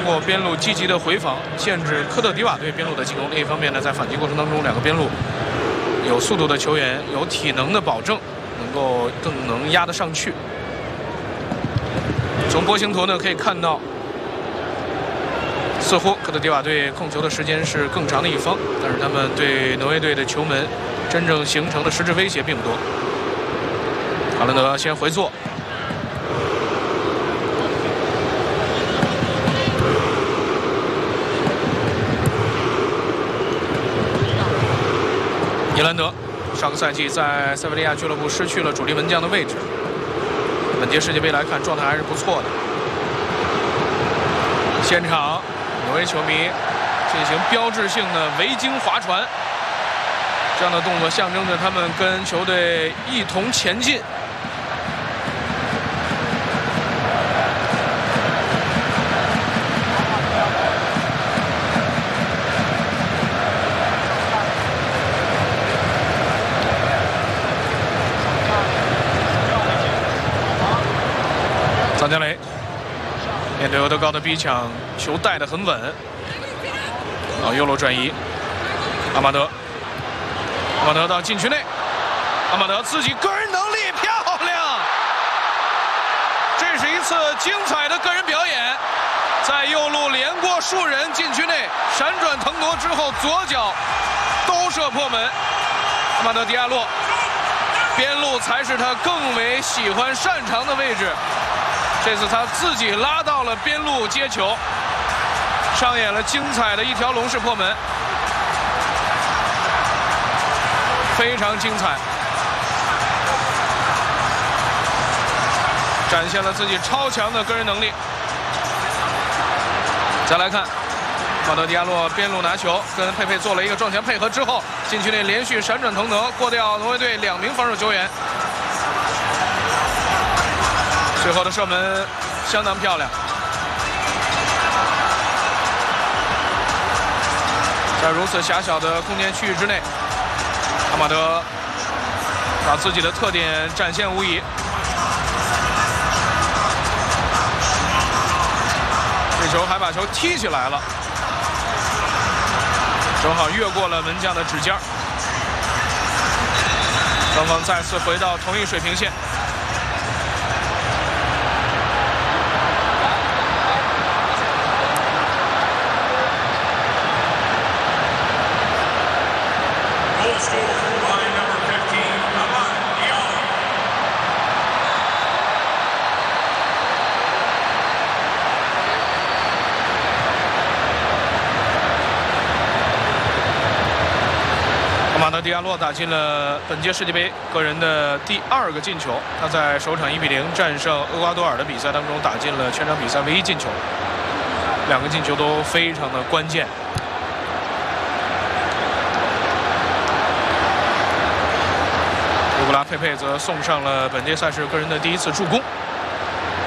过边路积极的回防，限制科特迪瓦队边路的进攻。另一方面呢，在反击过程当中，两个边路有速度的球员，有体能的保证，能够更能压得上去。从波形图呢可以看到，似乎科特迪瓦队控球的时间是更长的一方，但是他们对挪威队的球门真正形成的实质威胁并不多。哈兰德先回做。 伊兰德上个赛季在塞维利亚俱乐部失去了主力门将的位置，本届世界杯来看状态还是不错的。现场挪威球迷进行标志性的围巾划船，这样的动作象征着他们跟球队一同前进。 张家雷面对欧德高的逼抢，球带得很稳。右路转移，阿马德到禁区内，阿马德自己个人能力漂亮，这是一次精彩的个人表演，在右路连过数人禁区内，闪转腾挪之后左脚兜射破门。阿马德迪亚洛边路才是他更为喜欢擅长的位置。 这次他自己拉到了边路接球，上演了精彩的一条龙式破门，非常精彩，展现了自己超强的个人能力。再来看，马德迪亚洛边路拿球，跟佩佩做了一个撞前配合之后，禁区内连续闪转腾挪，过掉挪威队2名防守球员。 最后的射门相当漂亮，在如此狭小的空间区域之内，阿马德把自己的特点展现无遗。这球还把球踢起来了，正好越过了门将的指尖，双方再次回到同一水平线。 马德迪亚洛打进了本届世界杯个人的第2个进球。他在首场1比0战胜厄瓜多尔的比赛当中打进了全场比赛唯一进球，2个进球都非常的关键。乌布拉佩佩则送上了本届赛事个人的第1次助攻。